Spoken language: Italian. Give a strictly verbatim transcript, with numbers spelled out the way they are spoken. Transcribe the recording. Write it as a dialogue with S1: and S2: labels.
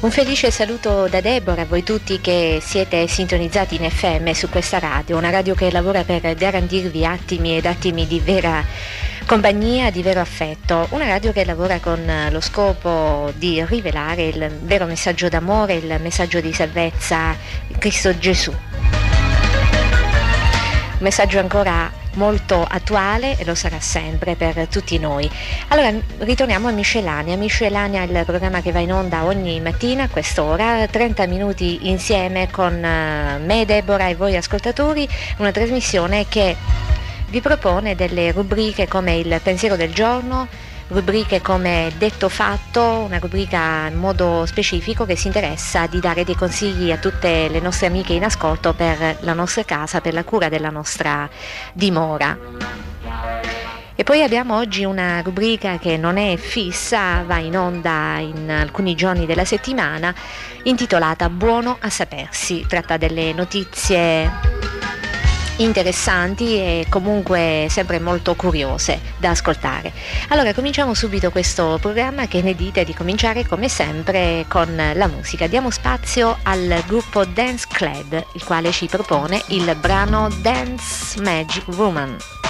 S1: Un felice saluto da Deborah a voi tutti che siete sintonizzati in F M su questa radio, una radio che lavora per garantirvi attimi ed attimi di vera compagnia, di vero affetto, una radio che lavora con lo scopo di rivelare il vero messaggio d'amore, il messaggio di salvezza in Cristo Gesù. Un messaggio ancora molto attuale e lo sarà sempre per tutti noi. Allora ritorniamo a Miscellanea. Miscellanea è il programma che va in onda ogni mattina a quest'ora, trenta minuti insieme con me, Deborah, e voi ascoltatori, una trasmissione che vi propone delle rubriche come il pensiero del giorno, rubriche come detto fatto, una rubrica in modo specifico che si interessa di dare dei consigli a tutte le nostre amiche in ascolto per la nostra casa, per la cura della nostra dimora. E poi abbiamo oggi una rubrica che non è fissa, va in onda in alcuni giorni della settimana, intitolata Buono a sapersi. Tratta delle notizie interessanti e comunque sempre molto curiose da ascoltare. Allora cominciamo subito questo programma, che ne dite di cominciare come sempre con la musica. Diamo spazio al gruppo Dance Clad, il quale ci propone il brano Dance Magic Woman.